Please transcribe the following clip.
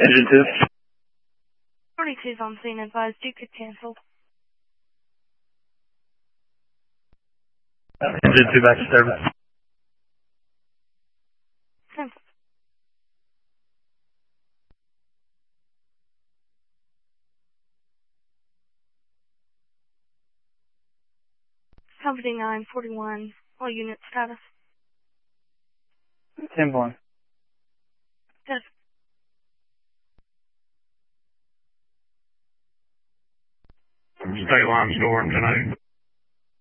Engine 2. 42's on scene, advised you could cancel. Engine 2 back to service. Cancel. Company 941, all unit status. 10-1. Yes. State line's going tonight.